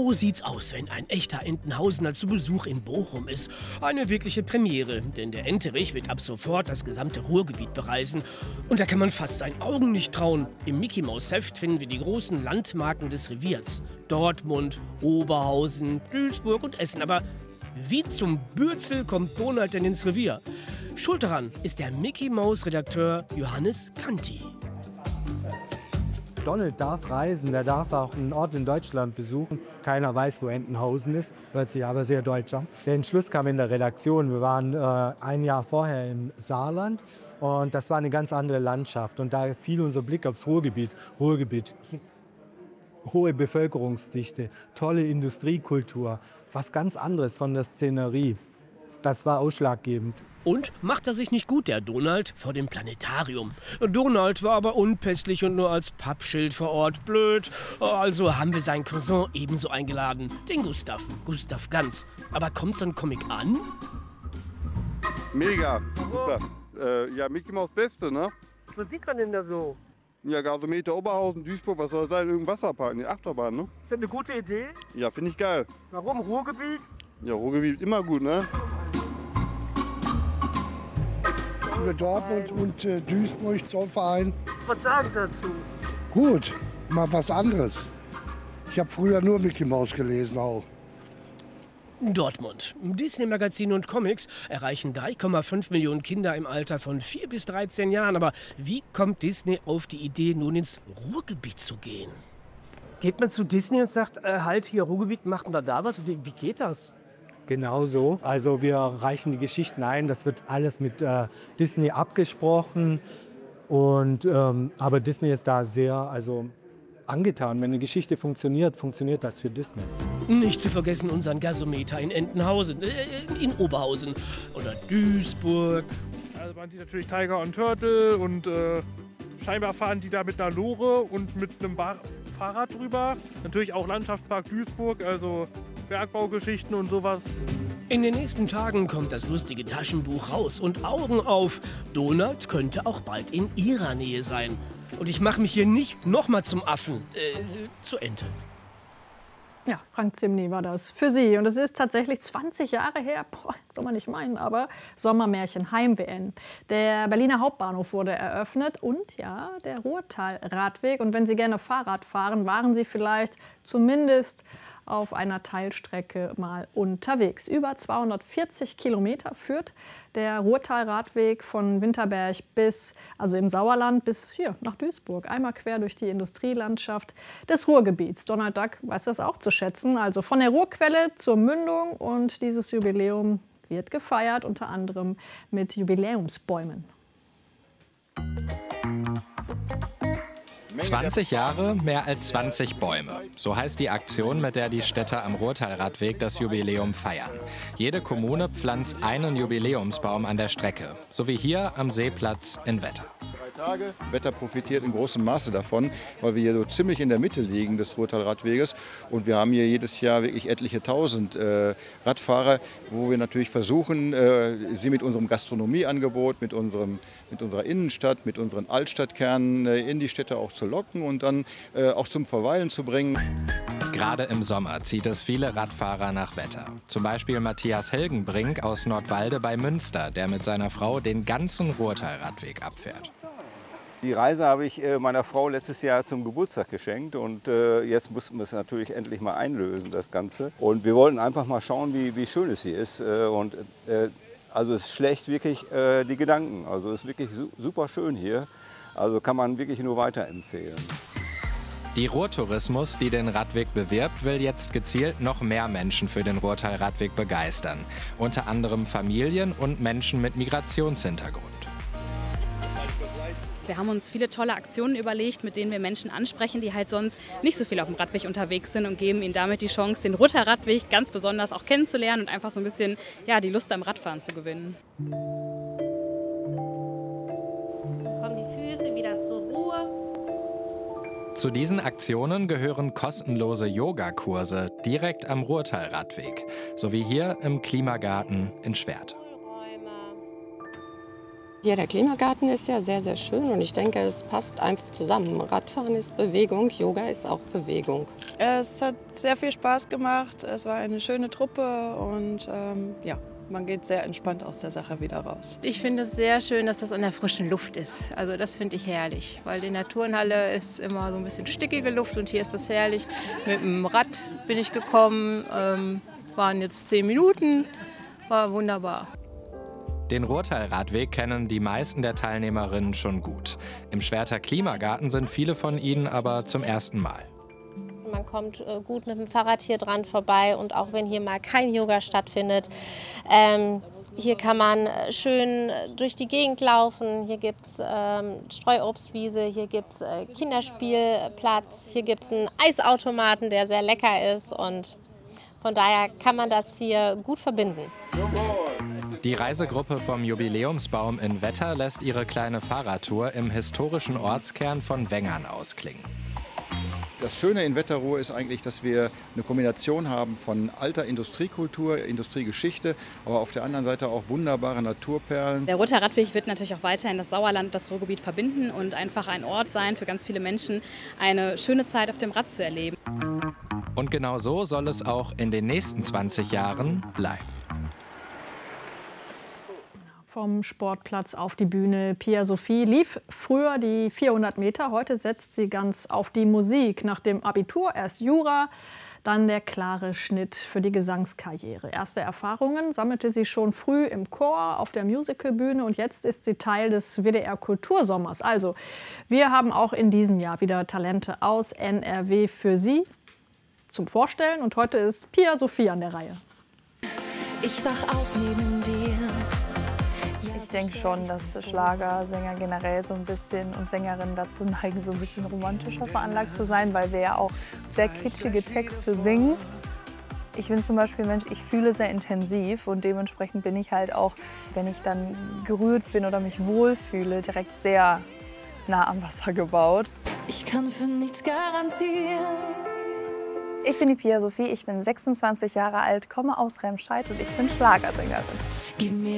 So sieht's aus, wenn ein echter Entenhausener zu Besuch in Bochum ist. Eine wirkliche Premiere, denn der Enterich wird ab sofort das gesamte Ruhrgebiet bereisen. Und da kann man fast seinen Augen nicht trauen. Im Mickey-Maus-Heft finden wir die großen Landmarken des Reviers. Dortmund, Oberhausen, Duisburg und Essen. Aber wie zum Bürzel kommt Donald denn ins Revier? Schuld daran ist der Mickey-Maus-Redakteur Johannes Kanti. Donald darf reisen, der darf auch einen Ort in Deutschland besuchen. Keiner weiß, wo Entenhausen ist, hört sich aber sehr deutsch an. Der Entschluss kam in der Redaktion. Wir waren ein Jahr vorher im Saarland und das war eine ganz andere Landschaft. Und da fiel unser Blick aufs Ruhrgebiet. Ruhrgebiet, hohe Bevölkerungsdichte, tolle Industriekultur, was ganz anderes von der Szenerie. Das war ausschlaggebend. Und macht er sich nicht gut, der Donald, vor dem Planetarium. Donald war aber unpässlich und nur als Pappschild vor Ort blöd. Also haben wir seinen Cousin ebenso eingeladen, den Gustav Ganz. Aber kommt so ein Comic an? Mega, super. Ja, Mickey Maus Beste, ne? Was sieht man denn da so? Ja, Gasometer, Oberhausen, Duisburg, was soll das sein? Irgendein Wasserpark, eine Achterbahn, ne? Ist das eine gute Idee? Ja, finde ich geil. Warum Ruhrgebiet? Ja, Ruhrgebiet immer gut, ne? Über Dortmund und Duisburg, Zollverein. Was sagen Sie dazu? Gut, mal was anderes. Ich habe früher nur Mickey Maus gelesen auch. Dortmund. Disney-Magazine und Comics erreichen 3,5 Millionen Kinder im Alter von 4 bis 13 Jahren. Aber wie kommt Disney auf die Idee, nun ins Ruhrgebiet zu gehen? Geht man zu Disney und sagt, halt hier Ruhrgebiet, macht man da was? Wie geht das? Genau so. Also wir reichen die Geschichten ein. Das wird alles mit Disney abgesprochen. Und, aber Disney ist da sehr angetan. Wenn eine Geschichte funktioniert, funktioniert das für Disney. Nicht zu vergessen unseren Gasometer in Entenhausen, in Oberhausen oder Duisburg. Also waren die natürlich Tiger und Turtle und scheinbar fahren die da mit einer Lore und mit einem Fahrrad drüber. Natürlich auch Landschaftspark Duisburg, also Bergbaugeschichten und sowas. In den nächsten Tagen kommt das lustige Taschenbuch raus und Augen auf. Donald könnte auch bald in ihrer Nähe sein. Und ich mache mich hier nicht nochmal zum Affen, zur Ente. Ja, Frank Zimny war das für Sie. Und es ist tatsächlich 20 Jahre her, soll man nicht meinen, aber Sommermärchen Heim-WN. Der Berliner Hauptbahnhof wurde eröffnet und ja, der Ruhrtal-Radweg. Und wenn Sie gerne Fahrrad fahren, waren Sie vielleicht zumindest auf einer Teilstrecke mal unterwegs. Über 240 Kilometer führt der Ruhrtal-Radweg von Winterberg also im Sauerland, bis hier nach Duisburg. Einmal quer durch die Industrielandschaft des Ruhrgebiets. Donald Duck weiß das auch zu schätzen. Also von der Ruhrquelle zur Mündung. Und dieses Jubiläum wird gefeiert, unter anderem mit Jubiläumsbäumen. 20 Jahre, mehr als 20 Bäume. So heißt die Aktion, mit der die Städte am Ruhrtal-Radweg das Jubiläum feiern. Jede Kommune pflanzt einen Jubiläumsbaum an der Strecke. So wie hier am Seeplatz in Wetter. Wetter profitiert in großem Maße davon, weil wir hier so ziemlich in der Mitte liegen des Ruhrtal-Radweges. Und wir haben hier jedes Jahr wirklich etliche tausend Radfahrer, wo wir natürlich versuchen, sie mit unserem Gastronomieangebot, mit unserer Innenstadt, mit unseren Altstadtkernen in die Städte auch zu locken und dann auch zum Verweilen zu bringen. Gerade im Sommer zieht es viele Radfahrer nach Wetter. Zum Beispiel Matthias Helgenbrink aus Nordwalde bei Münster, der mit seiner Frau den ganzen Ruhrtal-Radweg abfährt. Die Reise habe ich meiner Frau letztes Jahr zum Geburtstag geschenkt und jetzt mussten wir es natürlich endlich mal einlösen, das Ganze. Und wir wollten einfach mal schauen, wie schön es hier ist. Also es schlägt wirklich die Gedanken. Also es ist wirklich super schön hier. Also kann man wirklich nur weiterempfehlen. Die Ruhrtourismus, die den Radweg bewirbt, will jetzt gezielt noch mehr Menschen für den Ruhrtal-Radweg begeistern. Unter anderem Familien und Menschen mit Migrationshintergrund. Wir haben uns viele tolle Aktionen überlegt, mit denen wir Menschen ansprechen, die halt sonst nicht so viel auf dem Radweg unterwegs sind und geben ihnen damit die Chance, den Ruhrtal-Radweg ganz besonders auch kennenzulernen und einfach so ein bisschen die Lust am Radfahren zu gewinnen. Kommen die Füße wieder zur Ruhe. Zu diesen Aktionen gehören kostenlose Yogakurse direkt am Ruhrtal-Radweg, sowie hier im Klimagarten in Schwerte. Hier der Klimagarten ist ja sehr, sehr schön und ich denke, es passt einfach zusammen. Radfahren ist Bewegung, Yoga ist auch Bewegung. Es hat sehr viel Spaß gemacht, es war eine schöne Truppe und ja, man geht sehr entspannt aus der Sache wieder raus. Ich finde es sehr schön, dass das an der frischen Luft ist. Also das finde ich herrlich, weil in der Turnhalle ist immer so ein bisschen stickige Luft und hier ist das herrlich. Mit dem Rad bin ich gekommen, waren jetzt 10 Minuten, war wunderbar. Den Ruhrtalradweg kennen die meisten der Teilnehmerinnen schon gut. Im Schwerter Klimagarten sind viele von ihnen aber zum ersten Mal. Man kommt gut mit dem Fahrrad hier dran vorbei und auch wenn hier mal kein Yoga stattfindet, hier kann man schön durch die Gegend laufen. Hier gibt es Streuobstwiese, hier gibt es Kinderspielplatz, hier gibt es einen Eisautomaten, der sehr lecker ist und von daher kann man das hier gut verbinden. Die Reisegruppe vom Jubiläumsbaum in Wetter lässt ihre kleine Fahrradtour im historischen Ortskern von Wengern ausklingen. Das Schöne in Wetterruhr ist eigentlich, dass wir eine Kombination haben von alter Industriekultur, Industriegeschichte, aber auf der anderen Seite auch wunderbare Naturperlen. Der Roter Radweg wird natürlich auch weiterhin das Sauerland und das Ruhrgebiet verbinden und einfach ein Ort sein für ganz viele Menschen, eine schöne Zeit auf dem Rad zu erleben. Und genau so soll es auch in den nächsten 20 Jahren bleiben. Vom Sportplatz auf die Bühne. Pia Sophie lief früher die 400 Meter. Heute setzt sie ganz auf die Musik. Nach dem Abitur erst Jura, dann der klare Schnitt für die Gesangskarriere. Erste Erfahrungen sammelte sie schon früh im Chor, auf der Musicalbühne und jetzt ist sie Teil des WDR Kultursommers. Also, wir haben auch in diesem Jahr wieder Talente aus NRW für Sie zum Vorstellen und heute ist Pia Sophie an der Reihe. Ich wach auf neben dir. Ich denke schon, dass Schlagersänger generell so ein bisschen und Sängerinnen dazu neigen, so ein bisschen romantischer veranlagt zu sein, weil wir ja auch sehr kitschige Texte singen. Ich bin zum Beispiel ein Mensch, ich fühle sehr intensiv und dementsprechend bin ich halt auch, wenn ich dann gerührt bin oder mich wohlfühle, direkt sehr nah am Wasser gebaut. Ich kann für nichts garantieren. Ich bin die Pia Sophie, ich bin 26 Jahre alt, komme aus Remscheid und ich bin Schlagersängerin. Gib mir